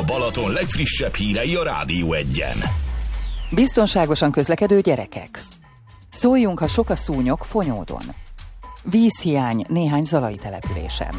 A Balaton legfrissebb hírei a Rádió 1-en. Biztonságosan közlekedő gyerekek. Szóljunk, ha sok a szúnyog Fonyódon. Vízhiány néhány zalai településen.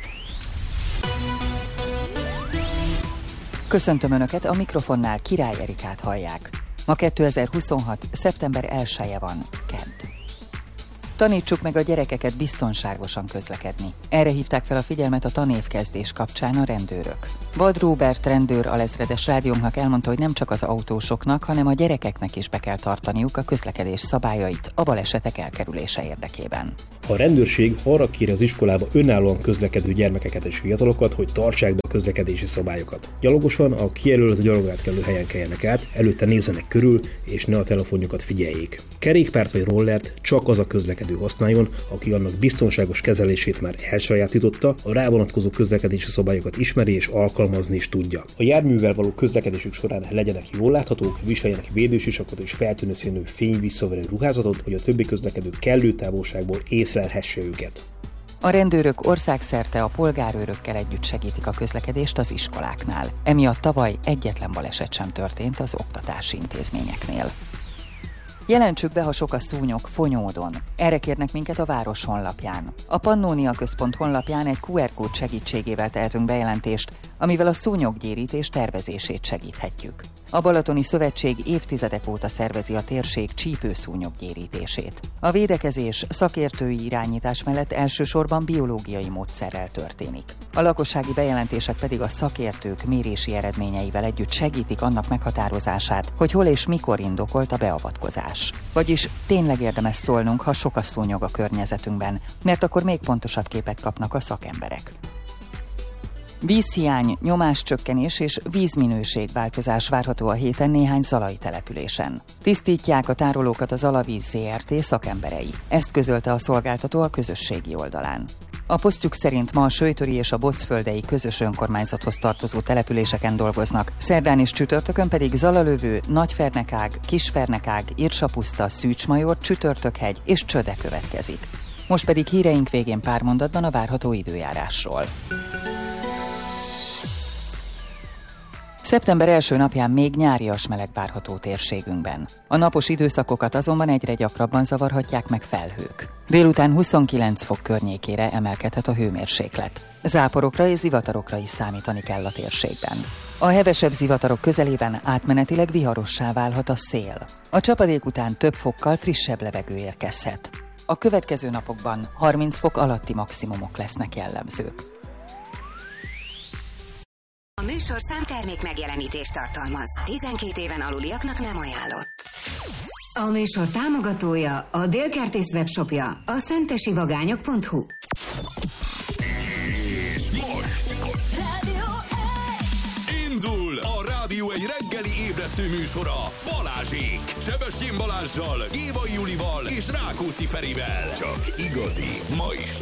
Köszöntöm Önöket, a mikrofonnál Király Erikát hallják. Ma 2026. szeptember 1-je van, kedd. Tanítsuk meg a gyerekeket biztonságosan közlekedni. Erre hívták fel a figyelmet a tanévkezdés kapcsán a rendőrök. Vad Róbert rendőr alezredes rádiónknak elmondta, hogy nem csak az autósoknak, hanem a gyerekeknek is be kell tartaniuk a közlekedés szabályait a balesetek elkerülése érdekében. A rendőrség arra kéri az iskolába önállóan közlekedő gyermekeket és fiatalokat, hogy tartsák be a közlekedési szabályokat. Gyalogosan a kijelölt gyalogátkelő helyen keljenek át, előtte nézzenek körül, és ne a telefonjukat figyeljék. Kerékpárt vagy rollert csak az a közlekedő használjon, aki annak biztonságos kezelését már elsajátította, a rá vonatkozó közlekedési szabályokat ismeri és alkalmazni is tudja. A járművel való közlekedésük során legyenek jól láthatók, viseljenek védősisakot és feltűnő színű fényvisszaverő ruházatot, hogy a többi közlekedő kellő távolságból észlelhesse őket. A rendőrök országszerte a polgárőrökkel együtt segítik a közlekedést az iskoláknál. Emiatt tavaly egyetlen baleset sem történt az oktatási intézményeknél. Jelentsük be, ha sok a szúnyog Fonyódon. Erre kérnek minket a város honlapján. A Pannonia Központ honlapján egy QR kód segítségével tehetünk bejelentést, amivel a szúnyoggyérítés tervezését segíthetjük. A Balatoni Szövetség évtizedek óta szervezi a térség csípőszúnyoggyérítését. A védekezés szakértői irányítás mellett elsősorban biológiai módszerrel történik. A lakossági bejelentések pedig a szakértők mérési eredményeivel együtt segítik annak meghatározását, hogy hol és mikor indokolt a beavatkozás. Vagyis tényleg érdemes szólnunk, ha sok a szúnyog a környezetünkben, mert akkor még pontosabb képet kapnak a szakemberek. Vízhiány, nyomáscsökkenés és vízminőségváltozás várható a héten néhány zalai településen. Tisztítják a tárolókat az Alavíz Zrt. Szakemberei. Ezt közölte a szolgáltató a közösségi oldalán. A posztjuk szerint ma a Söjtöri és a Bocföldei közös önkormányzathoz tartozó településeken dolgoznak, szerdán és csütörtökön pedig Zalalövő, Nagyfernekág, Kisfernekág, Irsapuszta, Szűcsmajor, Csütörtökhegy és Csöde következik. Most pedig híreink végén pár mondatban a várható időjárásról. Szeptember első napján még nyárias meleg várható térségünkben. A napos időszakokat azonban egyre gyakrabban zavarhatják meg felhők. Délután 29 fok környékére emelkedhet a hőmérséklet. Záporokra és zivatarokra is számítani kell a térségben. A hevesebb zivatarok közelében átmenetileg viharossá válhat a szél. A csapadék után több fokkal frissebb levegő érkezhet. A következő napokban 30 fok alatti maximumok lesznek jellemzők. A műsorszám termék megjelenítést tartalmaz. 12 éven aluliaknak nem ajánlott. A műsor támogatója, a Délkertész webshopja, a szentesivagányok.hu. És most Rádió 1! indul a Rádió 1 reggeli ébresztő műsora Balázsék. Sebestyén Balázssal, Gévai Julival és Rákóczi Ferivel. Csak igazi, ma is